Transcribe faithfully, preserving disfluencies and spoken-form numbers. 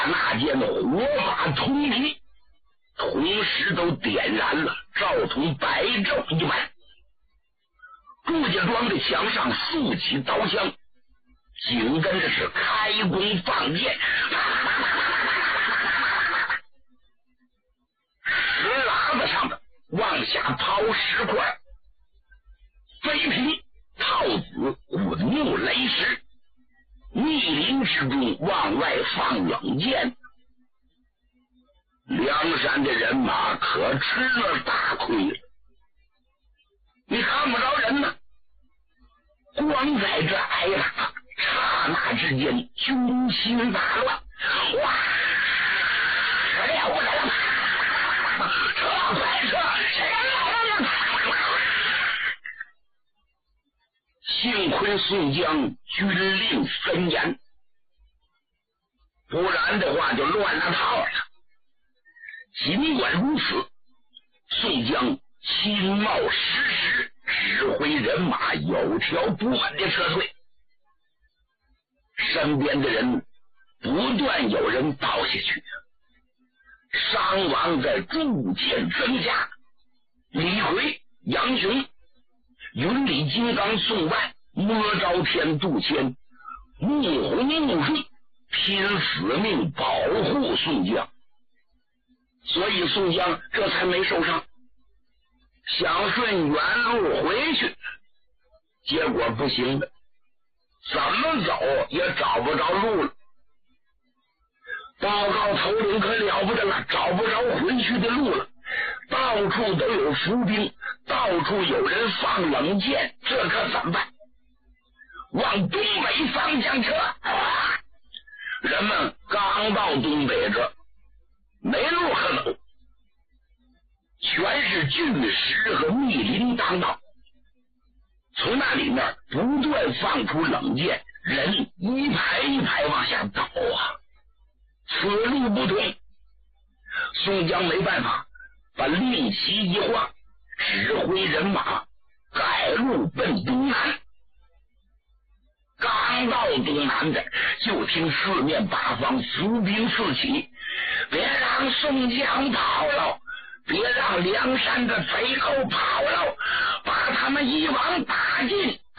那间火把通明，同时都点燃了，照同白昼一般。祝家庄的墙上竖起刀枪，紧跟着是开弓放箭，石喇子上的往下抛石块，飞平套子滚木雷石，密林之中往外放冷箭。梁山的人马可吃了大亏了，你看不着人呢，光在这挨打，刹那之间军心大乱，哇！谁呀？我来了！撤！快撤！谁来了？幸亏宋江军令森严，不然的话就乱了套了。尽管如此，宋江亲冒失时，指挥人马有条不紊的撤退，身边的人不断有人倒下去，伤亡在逐渐增加。李逵、杨雄、云里金刚宋万、摸着天杜迁、穆弘穆顺拼死命保护宋江，所以宋江这才没受伤，想顺原路回去，结果不行了，怎么走也找不着路了。报告头领可了不得了，找不着回去的路了，到处都有伏兵，到处有人放冷箭，这可怎么办？往东北方向撤！啊、人们刚到东北这，没路可走，全是巨石和密林当道，从那里面不断放出冷箭，人一排一排往下倒啊！此路不通，宋江没办法，把令旗一晃，指挥人马改路奔东南。刚到东南的，就听四面八方伏兵四起，别让宋江跑了，别让梁山的贼寇跑了，把他们一网打尽，